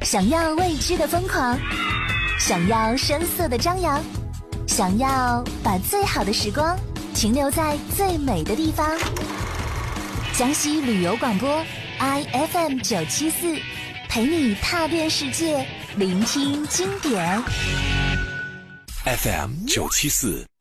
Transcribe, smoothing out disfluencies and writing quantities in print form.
想要未知的疯狂，想要声色的张扬，想要把最好的时光停留在最美的地方。江西旅游广播 IFM 974，陪你踏遍世界，聆听经典。 FM 974